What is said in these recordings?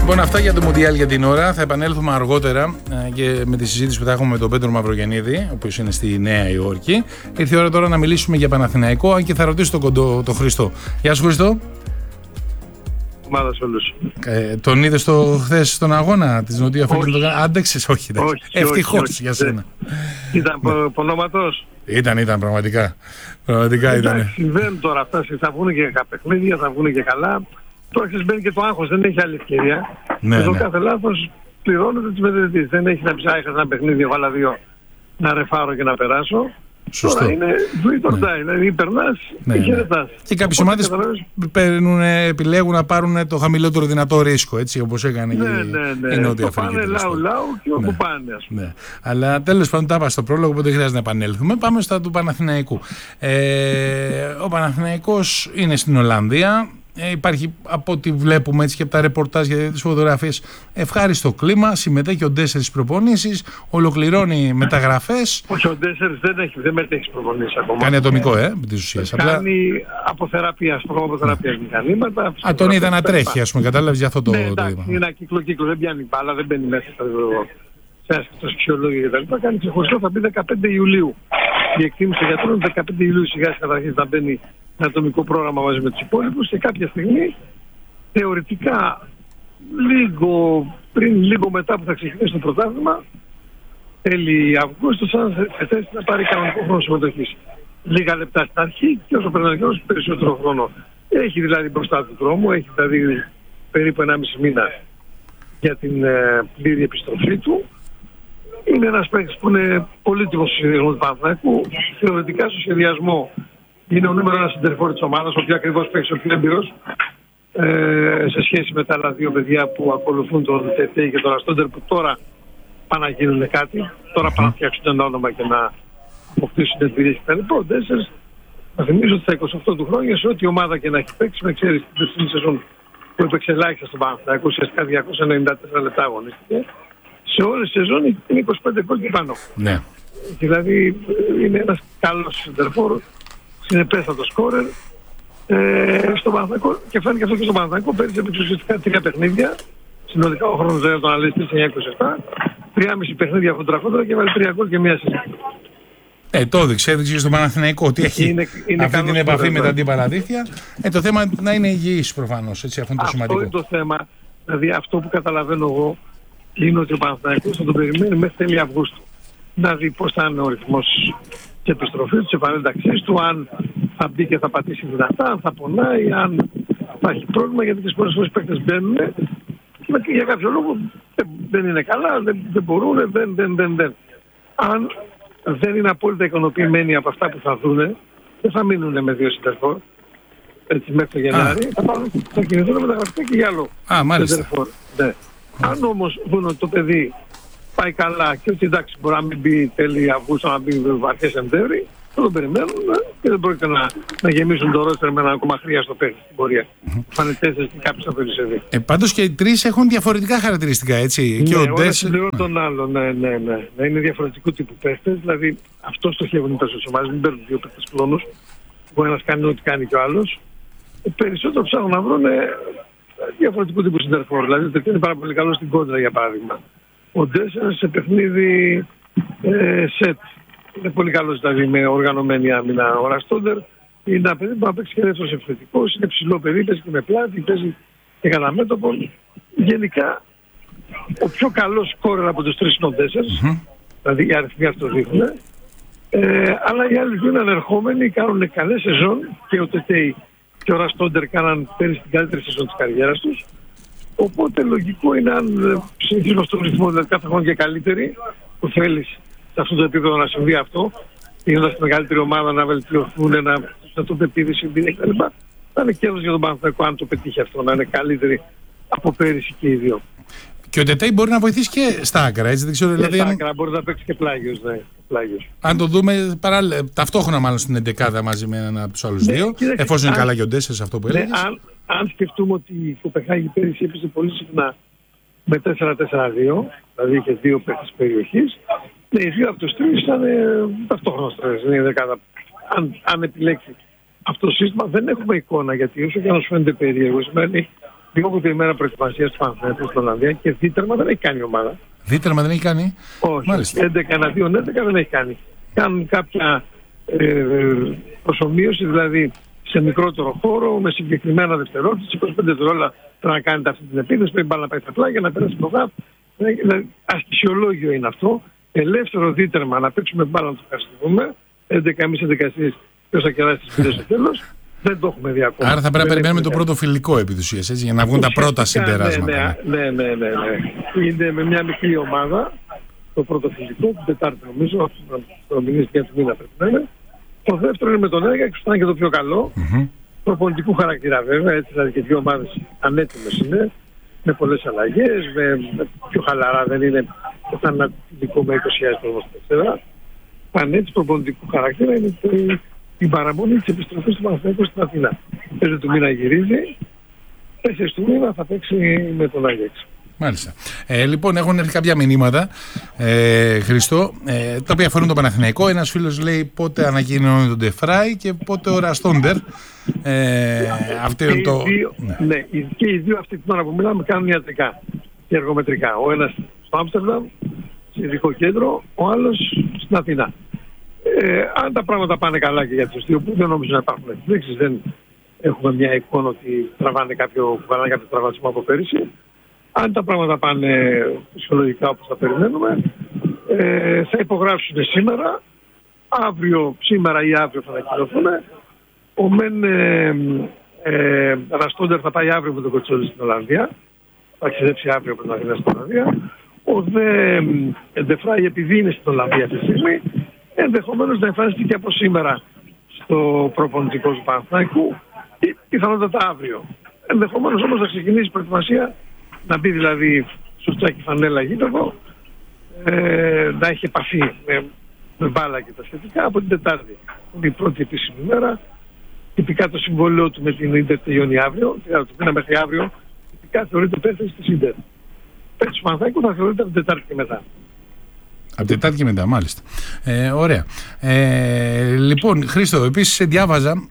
Λοιπόν, αυτά για το Μουντιάλ για την ώρα. Θα επανέλθουμε αργότερα και με τη συζήτηση που θα έχουμε με τον Πέτρο Μαυρογεννίδη, ο οποίος είναι στη Νέα Υόρκη. Ήρθε η ώρα τώρα να μιλήσουμε για Παναθηναϊκό, αν και θα ρωτήσω τον Χριστό. Γεια σου, Χριστό. Ομάδα σε όλους. Τον είδες χθες στον αγώνα της Νοτιού Αφρικής? Άντεξες? Όχι. Ευτυχώς για σένα. Ήταν πονόματος. Ήταν πραγματικά. Ήταν. Συμβαίνουν τώρα αυτά. Θα βγουν και παιχνίδια, θα βγουν και καλά. Τώρα μπαίνει και το άγχος, δεν έχει άλλη ευκαιρία. Εδώ κάθε λάθος πληρώνεται τις μετρητής. Δεν έχει να ψάχνει ένα παιχνίδι, βάλα δύο να ρεφάρω και να περάσω. Σωστό. Τώρα είναι do it or die, δηλαδή περνάς και χαιρετάς. Και κάποιες ομάδες επιλέγουν να πάρουν το χαμηλότερο δυνατό ρίσκο, έτσι όπως έκανε η Νότια Αφρική. Πάνε λαού και όπου πάνε, ας πούμε. Ναι. Αλλά τέλος πάντων τα είπα στο πρόλογο, οπότε δεν χρειάζεται να επανέλθουμε. Πάμε στα του Παναθηναϊκού. Ο Παναθηναϊκός είναι στην Ολλανδία. Υπάρχει, από ό,τι βλέπουμε έτσι και από τα ρεπορτάζ για τις φωτογραφίες, ευχάριστο κλίμα. Συμμετέχει ο Ντέσσερ στις προπονήσεις, ολοκληρώνει μεταγραφές. Όχι, ο Ντέσσερ δεν μετέχει στις προπονήσεις ακόμα. Κάνει ατομικό, με τις ουσίες. Κάνει αποθεραπεία, αποθεραπεία μηχανήματα. Τον είδα να τρέχει, ας πούμε, κατάλαβες για αυτό το είπα. Είναι ένα κύκλο, δεν πιάνει μπάλα, δεν μπαίνει μέσα σε άσχετος φυσιολόγια κτλ. Κάνει ξεχωριστό, θα μπει 15 Ιουλίου. Η εκτίμηση για τώρα 15 Ιουλίου σιγά σιγά θα αρχίσει να μπαίνει ένα ατομικό πρόγραμμα μαζί με τους υπόλοιπους και κάποια στιγμή θεωρητικά λίγο μετά που θα ξεκινήσει το πρωτάθλημα, τέλη Αυγούστου, θα σε θέση να πάρει κανονικό χρόνο συμμετοχής. Λίγα λεπτά στην αρχή και όσο περνάει και όσο περισσότερο χρόνο. Έχει δηλαδή μπροστά του δρόμο, έχει δηλαδή περίπου 1,5 μήνα για την πλήρη επιστροφή του. Είναι ένας παίκτης που είναι πολύτιμος στο σχεδιασμό του Παναθηναϊκού. Θεωρητικά στο σχεδιασμό είναι ο νούμερο ένας σεντερφόρ της ομάδας, ο οποίος ακριβώς παίξει ο πιο έμπειρος σε σχέση με τα άλλα δύο παιδιά που ακολουθούν τον Τετέι και τον Αστόντερ, που τώρα πάνε να γίνουν κάτι. Τώρα πάνε να φτιάξουν ένα όνομα και να αποκτήσουν εμπειρίες κτλ. Ο Ντέσσερς, θα θυμίσω ότι στα 28 του χρόνια, σε ό,τι ομάδα και να έχει παίξει, με ξέρεις την περσινή σεζόν που έπαιξε ελάχιστα στον Παναθηναϊκό, ουσιαστικά 294 λεπτά αγωνίστηκε. Σε όλες τις σεζόν είναι 25 γκολ και πάνω. Ναι. Δηλαδή είναι ένας καλός σεντερφόρ, συνεπέστατος σκόρερ στον Παναθηναϊκό, και φάνηκε αυτό και στον Παναθηναϊκό. Πέρυσι έπαιξε ουσιαστικά 3 παιχνίδια. Συνολικά ο χρόνος για τον αναλύστη 9-27. 3,5 παιχνίδια χοντραχόντρα και βάλει 3 γκολ και μία συζήτηση. Το έδειξε στον Παναθηναϊκό ότι έχει αυτή την επαφή με τα αντίπαλα δίχτυα. Το θέμα να είναι υγιής προφανώς. Αυτό είναι το σημαντικό. Αυτό είναι το θέμα. Δηλαδή αυτό που καταλαβαίνω εγώ είναι ότι ο Παναθηναϊκός θα τον περιμένει μέχρι τέλη Αυγούστου. Να δει πώς θα είναι ο ρυθμός και επιστροφή του, της επανένταξής του, αν θα μπει και θα πατήσει δυνατά, αν θα πονάει, αν θα έχει πρόβλημα, γιατί τις πολλές φορές οι παίκτες μπαίνουν και για κάποιο λόγο δεν είναι καλά, δεν μπορούν, δεν. Αν δεν είναι απόλυτα ικανοποιημένοι από αυτά που θα δούνε, δεν θα μείνουν με 2 σεντερφόρ. Έτσι μέχρι το Γενάρη θα κινηθούν μεταγραφικά και για άλλο σεντερφόρ. Αν όμως δουν ότι το παιδί πάει καλά και ότι εντάξει μπορεί να μην μπει τέλη Αυγούστου, να μπει αρχές Σεπτέμβρη, θα τον περιμένουν και δεν πρόκειται να γεμίσουν το ρόστερ με ένα ακόμα χρειάστο παίκτη στην πορεία. Θα είναι 4 και κάποιος θα περισσεύει. Πάντως και οι 3 έχουν διαφορετικά χαρακτηριστικά, έτσι. Και ο Ντέσσερ τον άλλο, ναι. Είναι διαφορετικού τύπου παίκτες, δηλαδή αυτό στοχεύουν οι περισσότερες ομάδες, μην παίρνουν 2 παίκτες κλόνους. Μπορεί ένας κάνει ό,τι κάνει και ο άλλος. Περισσότερο ψάχνουν να βρουν διαφορετικού τύπου σεντερφόρ. Δηλαδή είναι πάρα πολύ καλό στην κόντρα, για παράδειγμα. Ο Ντέσσερ σε παιχνίδι σετ είναι πολύ καλός, δηλαδή με οργανωμένη άμυνα. Ο Αστόντερ είναι ένα παιδί που να παίξει και δεύτερος επιθετικός, είναι ψηλό παιδί, παίζει και με πλάτη, παίζει και κατά μέτωπο. Γενικά ο πιο καλός σκόρερ από τους 3 είναι ο Ντέσσερ, δηλαδή οι αριθμοί αυτό δείχνουν. Αλλά οι άλλοι δύο είναι ανερχόμενοι, κάνουν καλές σεζόν, και ο Τετέι και ο Αστόντερ κάναν πέρυσι την καλύτερη σεζόν της καριέρας τους. Οπότε λογικό είναι, αν συνεχίσουμε στον ρυθμό, δηλαδή κάθε χρόνο και καλύτερη, που θέλεις σε αυτό το επίπεδο να συμβεί αυτό, γίνοντας τη μεγαλύτερη ομάδα, να βελτιωθούν, να το πετύχει κτλ. Θα είναι κέρδος για τον Παναθηναϊκό αν το πετύχει αυτό, να είναι καλύτερη από πέρυσι και οι δύο. Και ο Τετέι μπορεί να βοηθήσει και στα άκρα, έτσι, δεν ξέρω. Δηλαδή, στα άκρα μπορεί να παίξει και πλάγιος, ναι. Αν το δούμε ταυτόχρονα μάλλον στην 11η μαζί με έναν από τους άλλους δύο, εφόσον είναι καλά και ο Ντέσσερ αυτό που έλεγες. Αν σκεφτούμε ότι η Κοπεχάγη πέρυσι έπαιζε πολύ συχνά με 4-4-2, δηλαδή είχε 2 παίκτες περιοχής, οι 2 από τους 3 ήταν ταυτόχρονα στην 11η. Αν επιλέξει αυτό το σύστημα, δεν έχουμε εικόνα, γιατί όσο και αν σου φαίνεται περίεργο, σημαίνει διώκονται η μέρα προετοιμασίας του Παναθηναϊκού στην Ολλανδία και δίτερμα δεν έχει κάνει η ομάδα. Δίτερμα δεν έχει κάνει. Όχι. Μάλιστα. 11-11 δεν έχει κάνει. Κάνουν κάποια προσομοίωση, δηλαδή σε μικρότερο χώρο, με συγκεκριμένα δευτερόλεπτα, 25 δευτερόλεπτα πρέπει να κάνετε αυτή την επίθεση, πρέπει να πάει στα πλάγια για να περάσει το γάπ. Δηλαδή, αστισιολόγιο είναι αυτό. Ελεύθερο δίτερμα να παίξουμε μπάλα να το ευχαριστούμε. 11 εμείς 11 εσείς, ποιος θα κεράσει τις πίντες στο τέλος. Δεν το έχουμε δει ακόμα. Άρα θα πρέπει να περιμένουμε το πρώτο φιλικό επί της ουσίας, έτσι, για να βγουν τα πρώτα συμπεράσματα. Ναι. Είναι με μια μικρή ομάδα το πρώτο φιλικό, την Τετάρτη νομίζω, το μηνύσια του μήνα πρέπει να είναι. Το δεύτερο είναι με τον Αίγαξ, που θα είναι και το πιο καλό. Προπονητικού χαρακτήρα βέβαια, έτσι δηλαδή και δύο ομάδες ανέτοιμες είναι, με πολλές αλλαγές, με πιο χαλαρά, δεν είναι θανατικό με 20.000 προγνωστές. Αν έτσι προπονητικού χαρακτήρα είναι η παραμονή της επιστροφής του Παναθηναϊκού στην Αθήνα. 5 του μήνα γυρίζει, 4 του μήνα θα παίξει με τον Άγιαξ. Μάλιστα. Λοιπόν, έχουν έρθει κάποια μηνύματα, Χριστό, τα οποία αφορούν τον Παναθηναϊκό. Ένας φίλος λέει πότε ανακοινώνει τον Ντεφράι και πότε ο Ραστόντερ. Και οι δύο αυτή την ώρα που μιλάμε κάνουν ιατρικά και εργομετρικά. Ο ένας στο Άμστερνταμ, σε ειδικό κέντρο, ο άλλος στην Αθήνα. Αν τα πράγματα πάνε καλά και για τους δύο, που δεν νομίζω να υπάρχουν εκπλήξεις, δεν έχουμε μια εικόνα ότι τραβάνε κάποιο τραυματισμό από πέρυσι. Αν τα πράγματα πάνε φυσιολογικά όπως τα περιμένουμε, θα υπογράψουν σήμερα, σήμερα ή αύριο θα ανακοινωθούν. Ο Ραστόντερ θα πάει αύριο με τον Κοτσόλη στην Ολλανδία, θα ταξιδέψει αύριο με τον Αθήνα στην Ολλανδία. Ο Ντεφράι, επειδή είναι στην Ολλανδία αυτή τη στιγμή, ενδεχομένως να εμφανιστεί και από σήμερα στο προπονητικό του Παναθηναϊκού ή πιθανότατα αύριο. Ενδεχομένως όμως θα ξεκινήσει η προετοιμασία, να μπει δηλαδή στο τσάκι φανέλα γήπεδο, να έχει επαφή με μπάλα και τα σχετικά από την Τετάρτη. Είναι η πρώτη επίσημη μέρα. Τυπικά το συμβόλαιο του με την Ίντερ τελειώνει αύριο, το μήνα μέχρι αύριο. Τυπικά θεωρείται επέκταση της Ίντερ. Παίκτης του Παναθηναϊκού θα θεωρείται από την Τετάρτη και μετά. Από την Τετάρτη και μετά, μάλιστα. Ωραία. Λοιπόν, Χρήστο, επίσης διάβαζα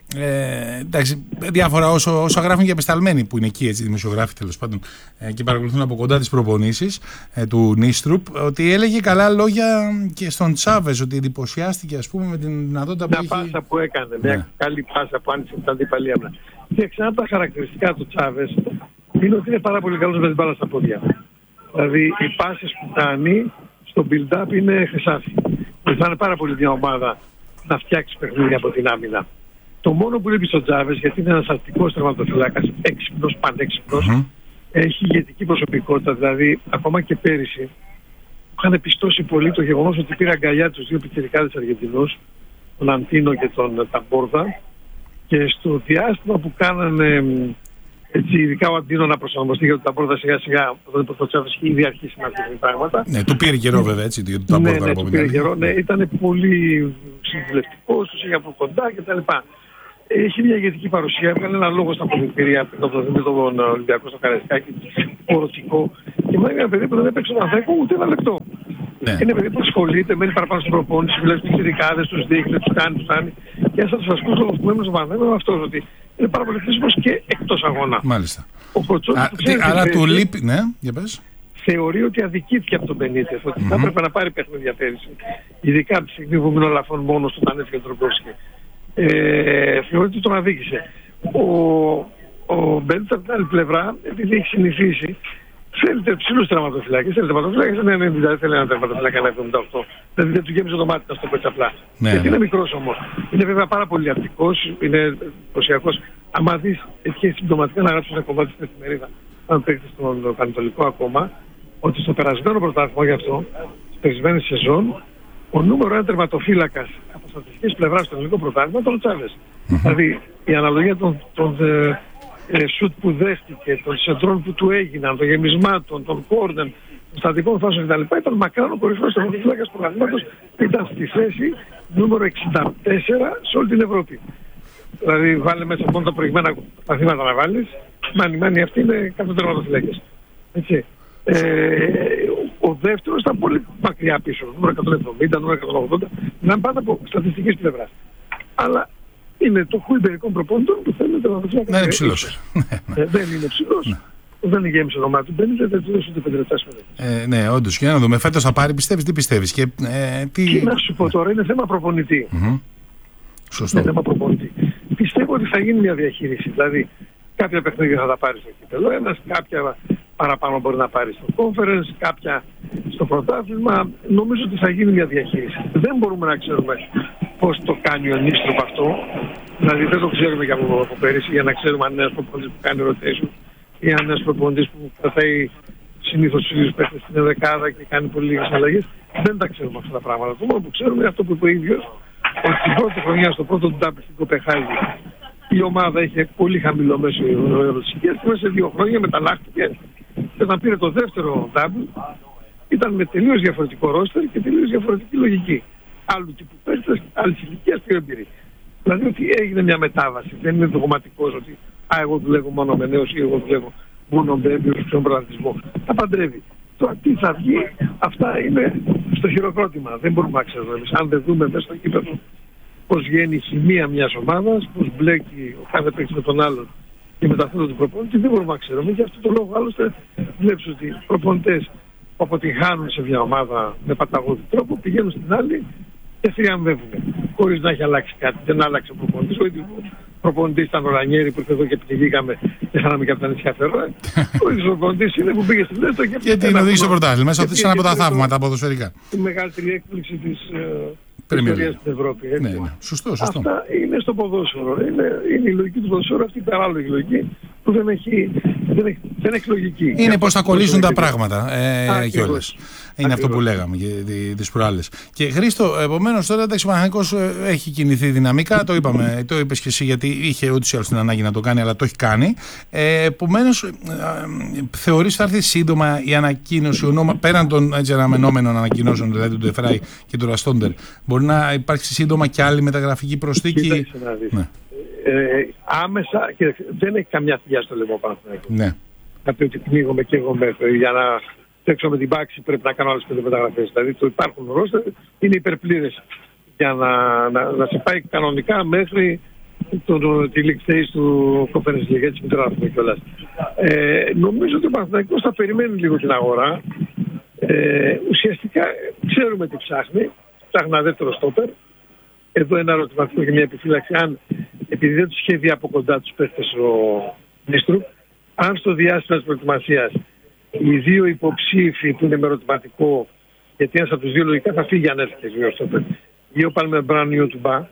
διάφορα όσα γράφουν και απεσταλμένοι που είναι εκεί, έτσι, δημοσιογράφοι τέλος πάντων, και παρακολουθούν από κοντά τις προπονήσεις του Νίστρουπ, ότι έλεγε καλά λόγια και στον Τσάβες, ότι εντυπωσιάστηκε, ας πούμε, με την δυνατότητα που είχε. Μια πάσα που έκανε, μια καλή πάσα που άνοιξε την αντίπαλη άμυνα. Και ξανά τα χαρακτηριστικά του Τσάβες είναι ότι είναι πάρα πολύ καλός με την μπάλα στα πόδια. Δηλαδή οι πάσες που κάνει στο build-up είναι χρυσάφι. Βοηθάνε πάρα πολύ μια ομάδα να φτιάξει παιχνίδια από την άμυνα. Το μόνο που λείπει στο Τσάβες, γιατί είναι ένας αρτικός τερματοφυλάκας, έξυπνος, πανέξυπνος, έχει ηγετική προσωπικότητα. Δηλαδή, ακόμα και πέρυσι, είχαν πιστώσει πολύ το γεγονός ότι πήρε αγκαλιά τους δύο πιτσιρικάδες Αργεντινούς, τον Αντίνο και τον Ταμπόρδα, και στο διάστημα που κάνανε. Έτσι, ειδικά ο Αντίνο να προσαρμοστεί για τον Ταμπόρδα σιγά σιγά, όταν το Τσάβες είχε ήδη αρχίσει να δείχνει πράγματα. Ναι, του πήρε καιρό βέβαια, έτσι, το Ταμπόρδα από πήρε καιρό, ναι, ήταν πολύ συμβουλευτικός, τους είχε από κοντά κτλ. Έχει μια ηγετική παρουσία, έβγαλε ένα λόγο στα αποδυτήρια με τον Ολυμπιακό στο Καραϊσκάκι, ορωτικό. Και μου ένα παιδί που δεν έπαιξε τον Αθηναϊκό ούτε ένα λεπτό. Ναι. Είναι παιδί που ασχολείται, μένει παραπάνω στην προπόνηση, μιλάει στους ειδικάδες, τους δείχνει, τους κάνει. Και ένας από τους βασικούς λόγους που έμεινε στο Παναθηναϊκό είναι αυτός, ότι είναι πάρα πολύ χρήσιμος και εκτός αγώνα. Μάλιστα. Άρα του λείπει, ναι, για πες. Θεωρεί ότι αδικήθηκε από τον Μπενίτες, ότι θα έπρεπε να πάρει παιχνίδια πέρυσι. Ειδικά από τη στιγμή που μείνει ο Λαφών μόνος του, όταν έφυγε ο Τροπόσκι. Θεωρεί ότι τον αδίκησε. Ο Μπενίτες από την άλλη πλευρά, επειδή έχει συνηθίσει, θέλετε ψηλούς τερματοφυλάκες. Θέλετε τερματοφυλάκες, δεν θέλει ένα τερματοφυλάκι 1,78. Δηλαδή δεν του γέμισε το μάτι να στο πέτσα απλά. Ναι. Γιατί είναι μικρός όμως. Είναι βέβαια πάρα πολύ αρτικός, είναι εντυπωσιακός. Αν δεις, έχει συμπτωματικά να γράψει ένα κομμάτι στην εφημερίδα, αν παίξει στον Πανετολικό ακόμα, ότι στο περασμένο πρωτάθλημα γι' αυτό, στην περισμένη σεζόν, ο νούμερο 1 τερματοφύλακας από στατιστικής πλευράς στο ελληνικό πρωτάθλημα ήταν ο Τσάβες. Δηλαδή η αναλογία των σουτ που δέχτηκε, των σεντρών που του έγιναν, των γεμισμάτων, των κόρνερ, των στατικών φάσεων κτλ. Ήταν μακράν ο κορυφαίος τερματοφύλακας του πρωταθλήματος, ήταν στη θέση νούμερο 64 σε όλη την Ευρώπη. Δηλαδή βάλε μέσα μόνο τα προηγμένα παθήματα να βάλεις, μάνι αυτή είναι 100 τερματοφυλάκες. Έτσι. Ο δεύτερος ήταν πολύ μακριά πίσω, νούμερο 170, νούμερο 180, να πάντα από στατιστικής πλευράς. Αλλά είναι το χου ιμπερικών προπόνητων που θέλει να τερματοφυλάκες. Δεν είναι ψηλός. Δεν είναι ψηλός. δεν γέμισε το μάτι του 50, δεν του δώσουν το 5 λεπτά. Ναι, όντως. Και να δούμε, φέτος θα πάρει, πιστεύεις, τι πιστεύεις? Και να σου πω τώρα, είναι θέμα προπονητή. Σωστό. Είναι θέμα προπονητή. Πιστεύω ότι θα γίνει μια διαχείριση. Δηλαδή, κάποια παιχνίδια θα τα πάρει στο κύπελλο ένας, κάποια παραπάνω μπορεί να πάρει στο conference, κάποια στο πρωτάθλημα. Νομίζω ότι θα γίνει μια διαχείριση. Δεν μπορούμε να ξέρουμε πώς το κάνει ο Νίστροπ αυτό. Δηλαδή, δεν το ξέρουμε για από πέρυσι για να ξέρουμε αν είναι ένας προπονητής που κάνει rotation ή αν είναι ένας προπονητής που κρατάει συνήθως τους ίδιους παίκτες στην δεκάδα και κάνει πολύ λίγες αλλαγές. Δεν τα ξέρουμε αυτά τα πράγματα. Το μόνο που ξέρουμε είναι αυτό που είπε ο ίδιος, ότι την πρώτη χρονιά στο πρώτο ντάμπλ στην Κοπεχάγη η ομάδα είχε πολύ χαμηλό μέσο όρο της ηλικίας και μέσα σε 2 χρόνια μεταλλάχθηκε. Και όταν πήρε το δεύτερο ντάμπλ ήταν με τελείως διαφορετικό ρόστερ και τελείως διαφορετική λογική. Άλλου τύπου παίκτες, άλλης ηλικίας και εμπειρία. Δηλαδή ότι έγινε μια μετάβαση. Δεν είναι δογματικός ότι εγώ δουλεύω μόνο με νέους ή εγώ δουλεύω μόνο με έμπειρους στον πρωταθλητισμό. Τα παντρεύει. Τώρα τι θα βγει, αυτά είναι στο χειροκρότημα. Δεν μπορούμε να ξέρουμε εμείς. Αν δεν δούμε μέσα στο κήπεδο πώς βγαίνει η χημεία μιας ομάδας, πώς μπλέκει ο κάθε παίκτης με τον άλλον και μεταφέρει του προπονητή, δεν μπορούμε να ξέρουμε. Γι' αυτό το λόγο άλλωστε βλέπεις ότι οι προπονητές που αποτυγχάνουν σε μια ομάδα με παταγώδη τρόπο πηγαίνουν στην άλλη και θριαμβεύουν. Χωρίς να έχει αλλάξει κάτι. Δεν άλλαξε ο προπονητής. Ο ίδιος προπονητής ήταν ο Ρανιέρη που ήρθε εδώ και πνιγήκαμε και χάναμε και από τα νησιά Φερόε. Ο ίδιος προπονητής είναι που πήγε στην Λέστα και την οδήγησε στο πρωτάθλημα. Μέσα σε ένα από τα θαύματα ποδοσφαιρικά. Η μεγαλύτερη έκπληξη της ιστορίας στην Ευρώπη. Ναι, ναι. Σωστό. Αυτά είναι στο ποδόσφαιρο. Είναι η λογική του ποδοσφαίρου, αυτή η παράλογη λογική που δεν έχει λογική. Είναι πώς θα κολλήσουν τα πράγματα κιόλας. Είναι αυτό που λέγαμε τις προάλλες. Και Χρήστο, επομένως τώρα ο Παναθηναϊκός έχει κινηθεί δυναμικά, το είπαμε, το είπες και εσύ γιατί είχε ούτως ή άλλως την ανάγκη να το κάνει, αλλά το έχει κάνει. Επομένως, θεωρείς θα έρθει σύντομα η ανακοίνωση, πέραν των αναμενόμενων ανακοινώσεων, δηλαδή του Ντεφράι και του Ραστόντερ, μπορεί να υπάρξει σύντομα και άλλη μεταγραφική προσθήκη? Κοίταξε να δεις. Ναι. Άμεσα, δεν έχει καμιά θεία στο λαιμό Παναθηναϊκός. Ναι. Να πει ότι πνίγομαι και εγώ μέχρι για να τρέξω με την πάξη πρέπει να κάνω άλλες 5 μεταγραφές. Δηλαδή το υπάρχουν ρόστερ, είναι υπερπλήρες για να σε πάει κανονικά μέχρι τη league stage του Conference League, έτσι μην τράβουμε κιόλας. Νομίζω ότι ο Παναθηναϊκός θα περιμένει λίγο την αγορά. Ουσιαστικά ξέρουμε τι ψάχνει. Ψάχνει ένα δεύτερο στόπερ. Εδώ ένα ερωτηματικό και μια επιφύλαξη. Αν επειδή δεν τους είχε δει από κοντά τους παίχτες ο Νίστρου, αν στο διάστημα της προετοιμασίας οι δύο υποψήφοι που είναι με ερωτηματικό, γιατί ένας από τους δύο λογικά θα φύγει αν έρθει και δύο στόπερ, ή ο Παλμεμπράν ή ο Τουμπά,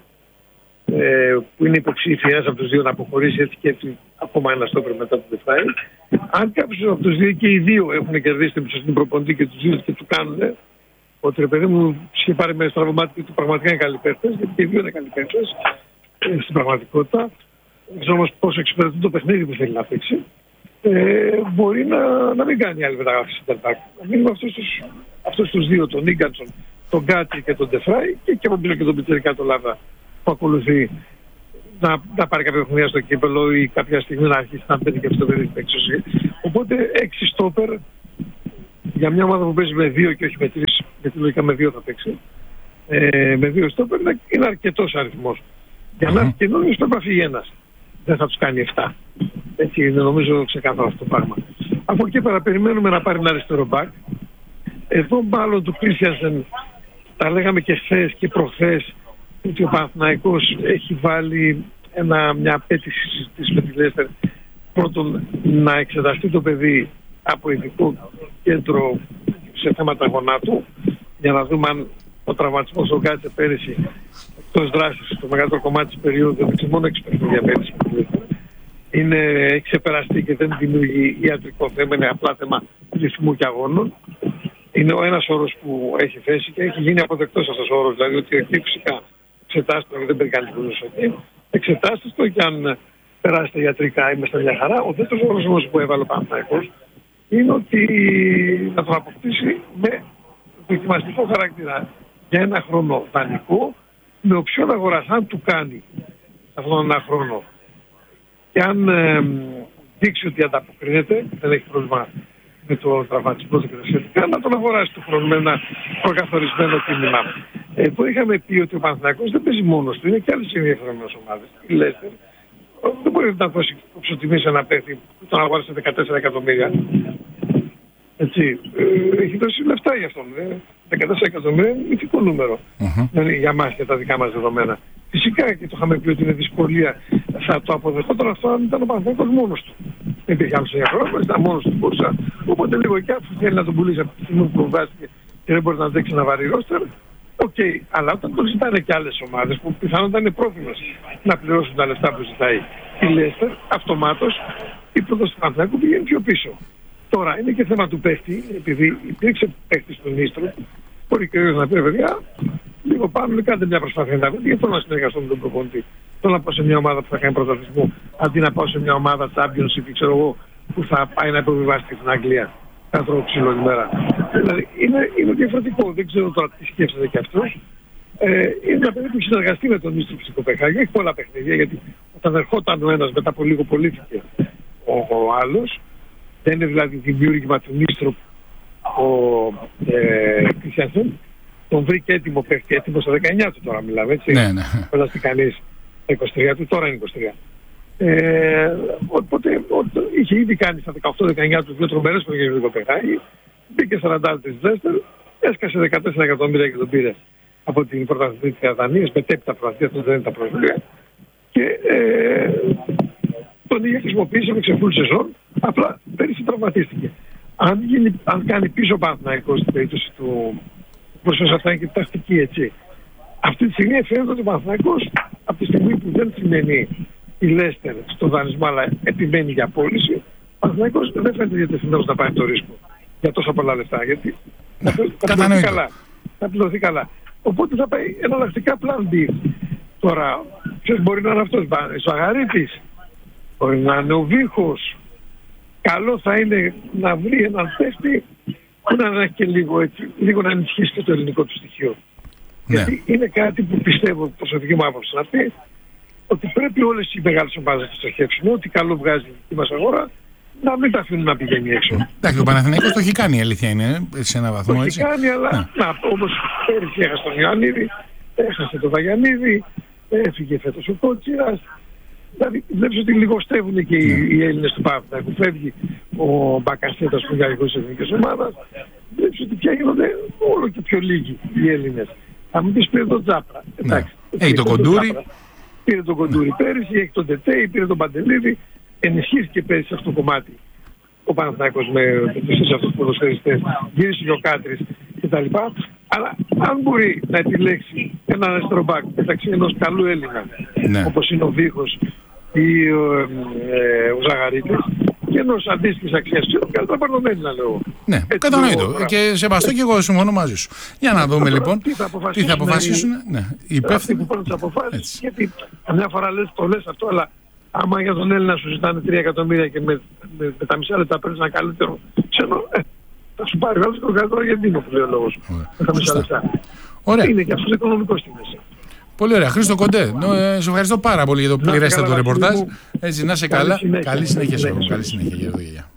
που είναι υποψήφοι ένας από τους δύο να αποχωρήσει, έτσι και έτσι ακόμα ένα στόπερ μετά το Ντεφράι. Αν κάποιος από τους δύο και οι δύο έχουν κερδίσει την προπονητή και τους δύο και του κάνουν, ότι ρε παιδί μου είχε πάρει με στραβωμάτι και του πραγματικά είναι καλοί παίκτες, γιατί και οι δύο είναι καλοί παίκτες στην πραγματικότητα. Δεν ξέρω όμως πόσο εξυπηρετούν το παιχνίδι που θέλει να παίξει. Μπορεί να μην κάνει άλλη μεταγραφή στην Τερπάκ. Να μείνουμε αυτούς τους δύο, τον Ίγκανσον, τον Γκάτσι και τον Ντεφράι και από πίσω και τον Πιτσερικά τον Λάβα που ακολουθεί να πάρει κάποια παιχνίδια στο κύπελλο ή κάποια στιγμή να αρχίσει να παίρνει και αυτό το παιδί παίξει. Οπότε 6 στόπερ για μια ομάδα που παίζει με 2 και όχι με 3, γιατί λογικά με 2 θα παίξει. Με 2 στόπερ είναι αρκετός αριθμός. Για να έρθει καινούργιος πρέπει να φύγει ένας. Δεν θα τους κάνει 7. Έτσι είναι νομίζω ξεκάθαρο αυτό το πράγμα. Από εκεί πέρα περιμένουμε να πάρει ένα αριστερό μπακ. Εδώ μάλλον του Κρίστιανσεν τα λέγαμε και χθες και προχθές ότι ο Παναθηναϊκός έχει βάλει μια απέτηση με τη Λέστερ. Πρώτον να εξεταστεί το παιδί από ειδικό κέντρο σε θέματα γονάτου για να δούμε αν ο τραυματισμός του κάτσε πέρυσι εκτός δράσης το μεγαλύτερο κομμάτι της περίοδου, δεν μόνο 6 παιχνίδια πέρυσι έχει ξεπεραστεί και δεν δημιουργεί ιατρικό θέμα, είναι απλά θέμα ρυθμού και αγώνων. Είναι ο ένας όρος που έχει θέσει και έχει γίνει αποδεκτός αυτός ο όρος, δηλαδή ότι εκεί φυσικά εξετάστε το και δεν παίρνει κανείς βουλούς εκεί, εξετάστε το και αν περάσετε ιατρικά είμαστε μια χαρά. Ο δεύτερος όρος όμως που έβαλε ο Παναθηναϊκός είναι ότι θα τον αποκτήσει με δοκιμαστικό χαρακτήρα για 1 χρόνο δανεικό με οψιόν αγοράς. Αν του κάνει αυτόν τον 1 χρόνο και αν δείξει ότι ανταποκρίνεται, δεν έχει πρόβλημα με το τραυματισμό και τα σχετικά, να τον αγοράσει του χρόνου με ένα προκαθορισμένο τίμημα. Εδώ είχαμε πει ότι ο Παναθηναϊκός δεν παίζει μόνος του, είναι και άλλες ενδιαφέρομενες ομάδες. Η Λέστερ, δεν μπορεί να δώσει τιμή σε ένα παίχτη που τον αγόρασε 14 εκατομμύρια. Έτσι, έχει δώσει λεφτά για αυτόν. 14 εκατομμύρια είναι μυθικό νούμερο. Δηλαδή για μας και τα δικά μας δεδομένα. Φυσικά και το είχαμε πει ότι είναι δυσκολία. Θα το αποδεχόταν αυτό αν ήταν ο Παναθηναϊκός μόνος του. Δεν υπήρχε άλλος ενδιαφέρον, ήταν μόνος του μπορούσα. Οπότε λίγο και αφού θέλει να τον πουλήσει από τη στιγμή που προβάστηκε και δεν μπορεί να αντέξει ένα βαρύ ρόστερ. Οκ, αλλά όταν το ζητάνε και άλλες ομάδες που πιθανότατα είναι πρόθυμες να πληρώσουν τα λεφτά που ζητάει η Λέστερ, αυτομάτως η πρόταση του Παναθηναϊκού πηγαίνει πιο πίσω. Τώρα είναι και θέμα του παίχτη, επειδή υπήρξε παίχτη στον Ίστρο, μπορεί και να πει παιδιά, λίγο πάνω, κάντε μια προσπάθεια να γιατί θέλω να συνεργαστώ με τον προπονητή. Θέλω να πάω σε μια ομάδα που θα κάνει πρωταθλητισμό, αντί να πάω σε μια ομάδα Championship, ξέρω εγώ, που θα πάει να υποβιβάσει στην Αγγλία. Κάθε ξύλο ημέρα. Δηλαδή είναι διαφορετικό, δεν ξέρω τώρα τι σκέφτεται και αυτό. Είναι ένα παιδί που έχει συνεργαστεί με τον Ίστρο στην Κοπεχάγη, έχει πολλά παιχνίδια, γιατί όταν ερχόταν ο ένας μετά από λίγο πωλήθηκε ο άλλος. Δεν είναι δηλαδή δημιούργημα του Νίστρου ο Κριστιανσεν. Τον βρήκε έτοιμο παίχτη, έτοιμο στα 19 του τώρα μιλάμε, έτσι. Ναι, ναι. Φανταστεί κανείς τα 23 του, τώρα είναι 23. Οπότε είχε ήδη κάνει στα 18-19 του δύο τρομερές που είχε βρει το παιχνίδι. Μπήκε 40 της Λέστερ, έσκασε 14 εκατομμύρια και τον πήρε από την πρωταθλήτρια Δανίας, μετέπειτα πρωταθλήτρια, δεν είναι τα πρωταθλήτρια. Και τον είχε χρησιμοποιήσει με ξεφούλη σεζόν, απλά πέρυσι τραυματίστηκε. Αν κάνει πίσω ο Παναθηναϊκός στην περίπτωση του, προσφέρει αυτά είναι και τακτική, έτσι. Αυτή τη στιγμή φαίνεται ότι ο Παναθηναϊκός από τη στιγμή που δεν σημαίνει η Λέστερ στο δανεισμό αλλά επιμένει για πώληση, ο Παναθηναϊκός δεν φαίνεται διατεθειμένος να πάρει το ρίσκο για τόσα πολλά λεφτά, γιατί θα πληρωθεί καλά. Οπότε θα πάει εναλλακτικά plan B. Τώρα, ποιος μπορεί να είναι αυτός, ο Αγαρίτης, μπορεί να είναι ο Βίχος. Καλό θα είναι να βρει έναν παίχτη που να έχει και λίγο να ενισχύσει και το ελληνικό του στοιχείο. Ναι. Γιατί είναι κάτι που πιστεύω, προσωπική μου άποψη να πει, ότι πρέπει όλες οι μεγάλες ομάδες να το στοχεύσουν. Ό,τι καλό βγάζει η δική μας αγορά, να μην τα αφήνουν να πηγαίνει έξω. Εντάξει, ο Παναθηναϊκός το έχει κάνει, η αλήθεια είναι, σε ένα βαθμό. Το έχει κάνει, αλλά όπως πέρυσι έχασε τον Ιωαννίδη, έχασε τον Βαγιαννίδη, έφυγε φέτος ο Κότσιρας. Δηλαδή βλέπεις ότι λιγοστεύουν και οι Έλληνες του Παναθηναϊκού. Φεύγει ο Μπακασέτας που είναι αρχηγός της εθνικής ομάδας. Βλέπεις ότι πια γίνονται όλο και πιο λίγοι οι Έλληνες. Θα μου πεις πήρε τον Τζάπρα. Εντάξει. Έχει τον Κοντούρη. Πήρε τον Κοντούρη πέρυσι, έχει τον Τετέι, πήρε τον Παντελίδη. Ενισχύθηκε πέρυσι σε αυτό το κομμάτι ο Παναθηναϊκός με τους αυτούς τους ποδοσφαιριστές. Γύρισε και ο Κάτρης κτλ. Αλλά αν μπορεί να επιλέξει έναν αριστερό μπακ μεταξύ ενός καλού Έλληνα, όπως είναι ο Βίχος ή ο Ζαγαρίτης, και ενός αντίστοιχης αξίας, καλύτερα πάρει τον Έλληνα, λέω. Ναι, κατανοητό. Και σεβαστό και εγώ συμφωνώ μαζί σου. Για να δούμε λοιπόν τι θα αποφασίσουν οι υπεύθυνοι που πάρουν τις αποφάσεις. Γιατί καμιά φορά το λες αυτό, αλλά άμα για τον Έλληνα σου ζητάνε 3 εκατομμύρια και με τα μισά λεπτά παίρνεις ένα καλύτερο ξένο, θα σου πάρει άλλο το καλύτερο Αργεντίνο που λέει ο λόγος. Με τα μισά λεπτά. Είναι και αυτός οικονομικός στη μέση. Πολύ ωραία. Χρήστο Κοντέ, σε ευχαριστώ πάρα πολύ για το πληρέστατο ρεπορτάζ. Έτσι, να είσαι καλά. Καλή συνέχεια. Καλή συνέχεια.